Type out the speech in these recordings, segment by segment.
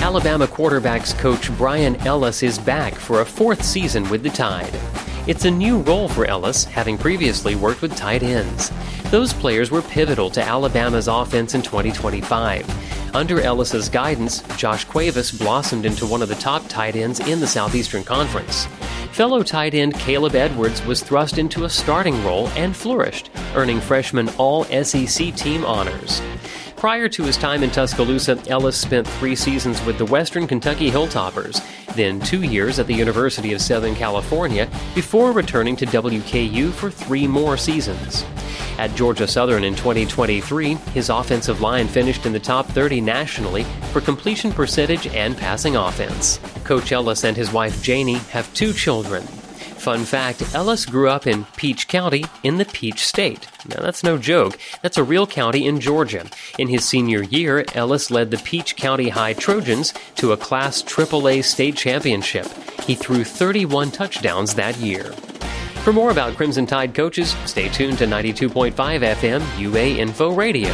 Alabama quarterbacks coach Brian Ellis is back for a fourth season with the Tide. It's a new role for Ellis, having previously worked with tight ends. Those players were pivotal to Alabama's offense in 2025. Under Ellis's guidance, Josh Cuevas blossomed into one of the top tight ends in the Southeastern Conference. Fellow tight end Caleb Edwards was thrust into a starting role and flourished, earning freshman All-SEC team honors. Prior to his time in Tuscaloosa, Ellis spent 3 seasons with the Western Kentucky Hilltoppers, then 2 years at the University of Southern California, before returning to WKU for 3 more seasons. At Georgia Southern in 2023, his offensive line finished in the top 30 nationally for completion percentage and passing offense. Coach Ellis and his wife Janie have 2 children. Fun fact, Ellis grew up in Peach County in the Peach State. Now, that's no joke. That's a real county in Georgia. In his senior year, Ellis led the Peach County High Trojans to a Class AAA state championship. He threw 31 touchdowns that year. For more about Crimson Tide coaches, stay tuned to 92.5 FM UA Info Radio.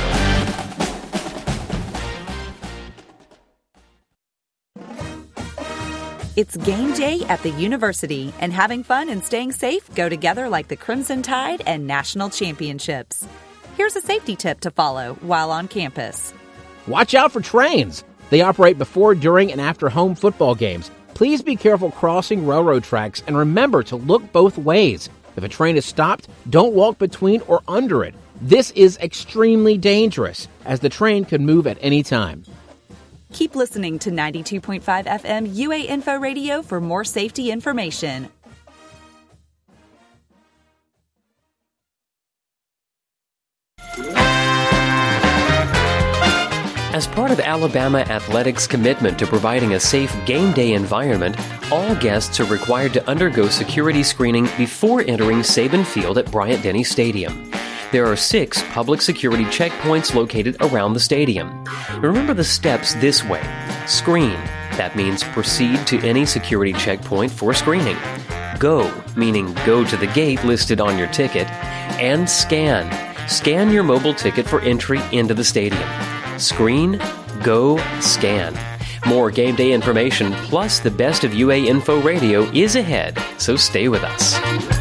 It's game day at the university, and having fun and staying safe go together like the Crimson Tide and national championships. Here's a safety tip to follow while on campus. Watch out for trains. They operate before, during, and after home football games. Please be careful crossing railroad tracks and remember to look both ways. If a train is stopped, don't walk between or under it. This is extremely dangerous, as the train could move at any time. Keep listening to 92.5 FM UA Info Radio for more safety information. As part of Alabama Athletics' commitment to providing a safe game day environment, all guests are required to undergo security screening before entering Saban Field at Bryant-Denny Stadium. There are 6 public security checkpoints located around the stadium. Remember the steps this way. Screen. That means proceed to any security checkpoint for screening. Go, meaning go to the gate listed on your ticket. And scan. Scan your mobile ticket for entry into the stadium. Screen, go, scan. More game day information plus the best of UA Info Radio is ahead, so stay with us.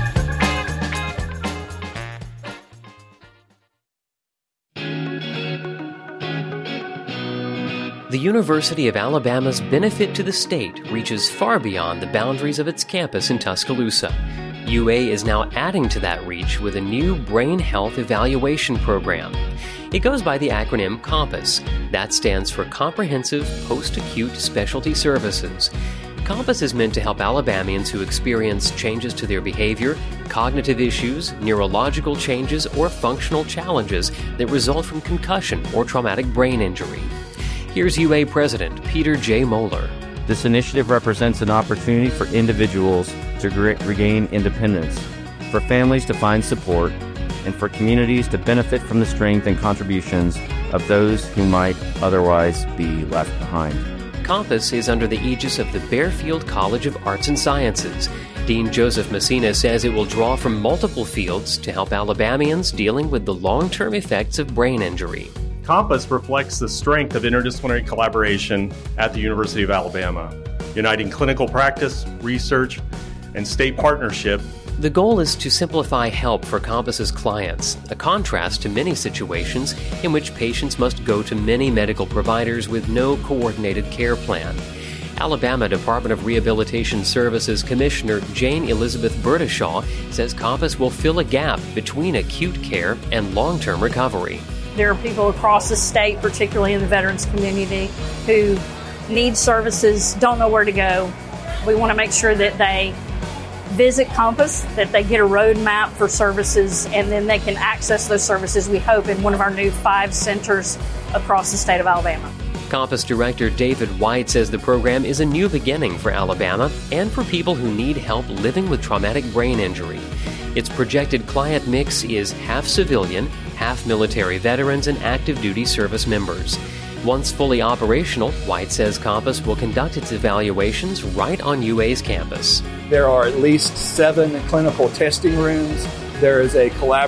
The University of Alabama's benefit to the state reaches far beyond the boundaries of its campus in Tuscaloosa. UA is now adding to that reach with a new brain health evaluation program. It goes by the acronym COMPASS. That stands for Comprehensive Post-Acute Specialty Services. COMPASS is meant to help Alabamians who experience changes to their behavior, cognitive issues, neurological changes, or functional challenges that result from concussion or traumatic brain injury. Here's UA President Peter J. Moeller. This initiative represents an opportunity for individuals to regain independence, for families to find support, and for communities to benefit from the strength and contributions of those who might otherwise be left behind. COMPASS is under the aegis of the Bearfield College of Arts and Sciences. Dean Joseph Messina says it will draw from multiple fields to help Alabamians dealing with the long-term effects of brain injury. COMPASS reflects the strength of interdisciplinary collaboration at the University of Alabama, uniting clinical practice, research, and state partnership. The goal is to simplify help for COMPASS's clients, a contrast to many situations in which patients must go to many medical providers with no coordinated care plan. Alabama Department of Rehabilitation Services Commissioner Jane Elizabeth Burdishaw says COMPASS will fill a gap between acute care and long-term recovery. There are people across the state, particularly in the veterans community, who need services, don't know where to go. We want to make sure that they visit COMPASS, that they get a roadmap for services, and then they can access those services, we hope, in one of our new 5 centers across the state of Alabama. COMPASS Director David White says the program is a new beginning for Alabama and for people who need help living with traumatic brain injury. Its projected client mix is half civilian, half military veterans, and active duty service members. Once fully operational, White says COMPASS will conduct its evaluations right on UA's campus. There are at least 7 clinical testing rooms. There is a collaborative